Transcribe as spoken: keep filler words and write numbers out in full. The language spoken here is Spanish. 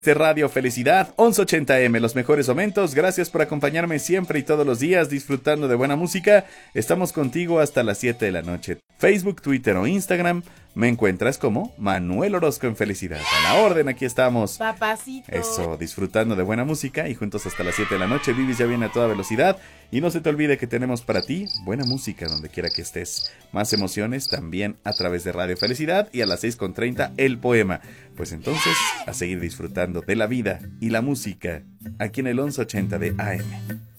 De Radio Felicidad, once ochenta eme, los mejores momentos. Gracias por acompañarme siempre y todos los días disfrutando de buena música. Estamos contigo hasta las siete de la noche. Facebook, Twitter o Instagram, me encuentras como Manuel Orozco en Felicidad. A la orden, aquí estamos. Papacito. Eso, disfrutando de buena música y juntos hasta las siete de la noche. Vivis ya viene a toda velocidad. Y no se te olvide que tenemos para ti buena música donde quiera que estés. Más emociones también a través de Radio Felicidad y a las seis con treinta el poema. Pues entonces, a seguir disfrutando de la vida y la música aquí en el once ochenta de A M.